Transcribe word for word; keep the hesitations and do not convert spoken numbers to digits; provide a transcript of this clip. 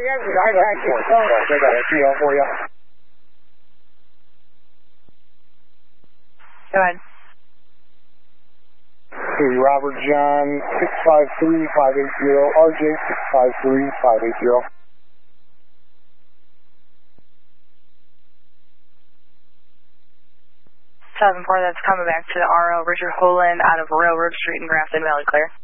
yeah, I got you. I got a three oh for you. Go ahead. Okay, Robert John, six five three five eight zero, R J six five three five eight zero. seven four, that's coming back to the R O, Richard Holland out of Railroad Street in Grafton Valley, clear.